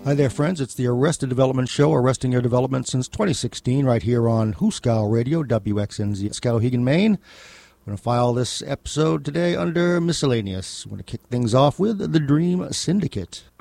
Hi there, friends. It's the Arrested Development Show, arresting your development since 2016, right here on Hooskow Radio, WXNZ, Skowhegan, Maine. We're going to file this episode today under Miscellaneous. We're going to kick things off with The Dream Syndicate.